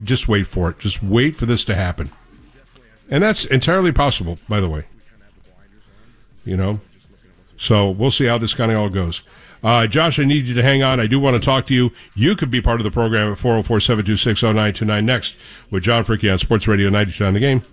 Just wait for it. Just wait for this to happen. And that's entirely possible, by the way. You know? So we'll see how this kind of all goes. Josh, I need you to hang on. I do want to talk to you. You could be part of the program at 404-726-0929 next with John Fricke on Sports Radio 92 on the Game.